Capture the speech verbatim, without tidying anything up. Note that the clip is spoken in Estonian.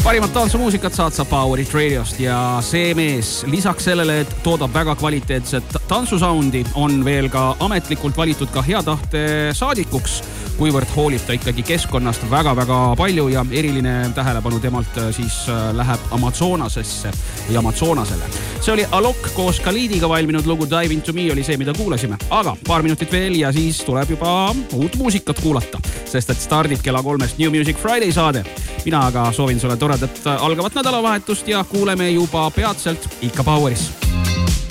Parimat tantsumuusikat saad sa Powerit Radiost ja see mees lisaks sellele, et toodab väga kvaliteetset tantsusoundi, on veel ka ametlikult valitud ka hea tahte saadikuks, kuivõrd hoolib ta ikkagi keskkonnast väga-väga palju ja eriline tähelepanu temalt siis läheb Amazonasesse ja Amazonasele. See oli Alok koos Khalidiga valminud lugu Dive Into Me oli see, mida kuulasime. Aga paar minutit veel ja siis tuleb juba uut muusikat kuulata, sest et stardib kella kolmest New Music Friday saade. Mina aga soovin sulle toredat algavat nädalavahetust ja kuuleme juba peatselt ikka Poweris.